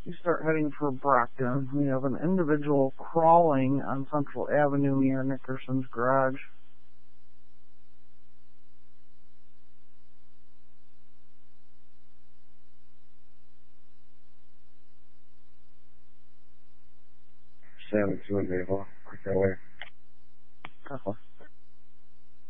You start heading for Brockton. We have an individual crawling on Central Avenue near Nickerson's garage. Savage to a vehicle. Quick away. Careful.